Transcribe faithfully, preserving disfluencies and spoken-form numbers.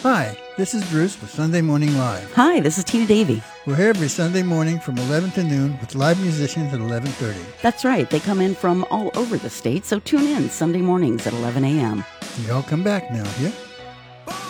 Hi, this is Bruce with Sunday Morning Live. Hi, this is Tina Davey. We're here every Sunday morning from eleven to noon with live musicians at eleven thirty. That's right. They come in from all over the state, so tune in Sunday mornings at eleven a.m. You all come back now, yeah?